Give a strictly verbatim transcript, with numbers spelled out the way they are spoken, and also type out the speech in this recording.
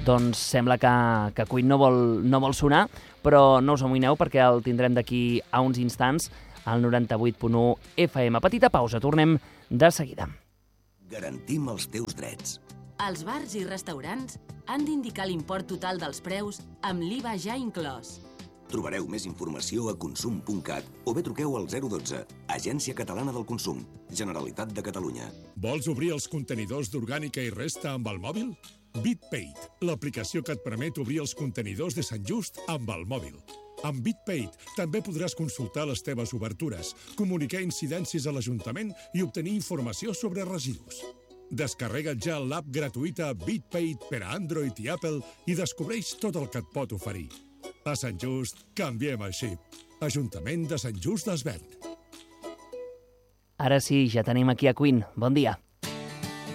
doncs sembla que, que Queen no vol, no vol sonar, però no us amoïneu perquè el tindrem d'aquí a uns instants al noranta-vuit punt u F M. Petita pausa, tornem de seguida. Garantim els teus drets. Els bars i restaurants han d'indicar l'import total dels preus amb l'I V A ja inclòs. Trobareu més informació a consum punt cat o bé truqueu al zero dotze, Agència Catalana del Consum, Generalitat de Catalunya. Vols obrir els contenidors d'orgànica i resta amb el mòbil? BitPaid, l'aplicació que et permet obrir els contenidors de Sant Just amb el mòbil. Amb BitPaid també podràs consultar les teves obertures, comunicar incidències a l'Ajuntament i obtenir informació sobre residus. Descarrega't ja l'app gratuïta BitPaid per a Android i Apple i descobreix tot el que et pot oferir. A Sant Just, canviem el xip. Ajuntament de Sant Just d'Esvern. Ara sí, ja tenim aquí a Queen. Bon dia.